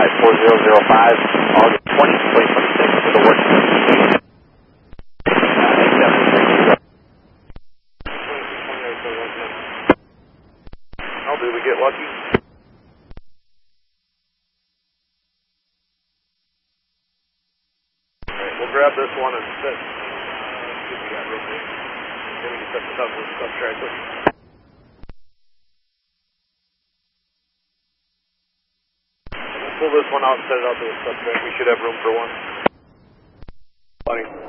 flight 4005, August 20th, 2026 for the work. How did we get lucky? Alright, we'll grab this one and set. See what we got real quick. Then we can set this up with subtractor. Pull this one out and set it out to the subtract. We should have room for one. Funny.